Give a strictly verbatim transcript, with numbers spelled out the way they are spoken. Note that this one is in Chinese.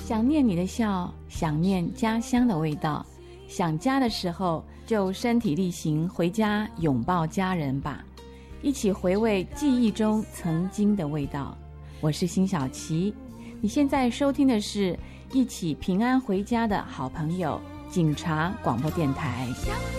想念你的笑，想念家乡的味道，想家的时候就身体力行回家拥抱家人吧，一起回味记忆中曾经的味道。我是辛晓琪，你现在收听的是一起平安回家的好朋友警察广播电台。